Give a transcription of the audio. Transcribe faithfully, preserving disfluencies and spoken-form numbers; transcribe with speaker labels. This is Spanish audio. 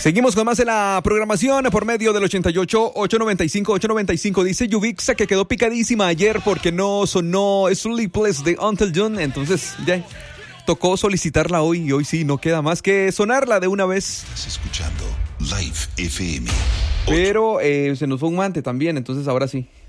Speaker 1: Seguimos con más de la programación por medio del ochenta y ocho, ochocientos noventa y cinco, ochocientos noventa y cinco. Dice Yubixa que quedó picadísima ayer porque no sonó Sleepless de Until Dawn. Entonces ya tocó solicitarla hoy y hoy sí, no queda más que sonarla de una vez.
Speaker 2: Estás escuchando Live F M.
Speaker 1: Pero eh, se nos fue un guante también, entonces ahora sí.